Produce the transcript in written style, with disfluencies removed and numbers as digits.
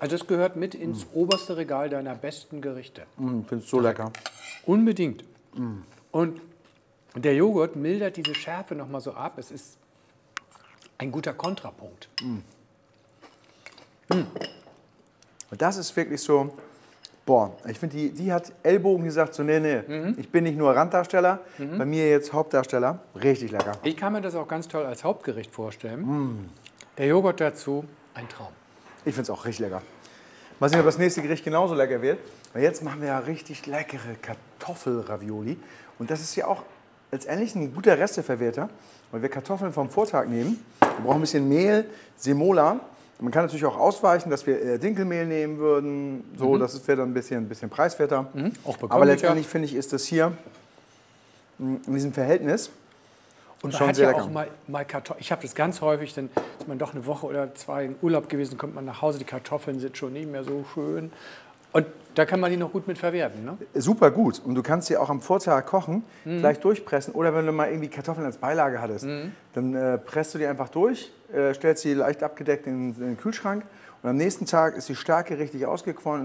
Also das gehört mit ins oberste Regal deiner besten Gerichte. Ich finde es so lecker. Unbedingt. Und der Joghurt mildert diese Schärfe noch mal so ab. Es ist ein guter Kontrapunkt. Und das ist wirklich so, boah, ich finde, die hat Ellbogen gesagt, so nee, ich bin nicht nur Randdarsteller, bei mir jetzt Hauptdarsteller. Richtig lecker. Ich kann mir das auch ganz toll als Hauptgericht vorstellen. Der Joghurt dazu, ein Traum. Ich finde es auch richtig lecker. Mal sehen, ob das nächste Gericht genauso lecker wird. Weil jetzt machen wir ja richtig leckere Kartoffelravioli. Und das ist ja auch letztendlich ein guter Resteverwerter, weil wir Kartoffeln vom Vortag nehmen. Wir brauchen ein bisschen Mehl, Semola. Man kann natürlich auch ausweichen, dass wir Dinkelmehl nehmen würden. So, das wäre dann ein bisschen preiswerter. Auch Aber letztendlich finde ich, ist das hier in diesem Verhältnis und man schon hat sehr ja lecker. auch mal Kartoffeln. Ich habe das ganz häufig, dann ist man doch eine Woche oder zwei in Urlaub gewesen, kommt man nach Hause, die Kartoffeln sind schon nicht mehr so schön. Und da kann man die noch gut mit verwerten, ne? Super gut. Und du kannst sie auch am Vortag kochen, gleich durchpressen. Oder wenn du mal irgendwie Kartoffeln als Beilage hattest, dann presst du die einfach durch, stellst sie leicht abgedeckt in den Kühlschrank. Und am nächsten Tag ist die Stärke richtig ausgequollen.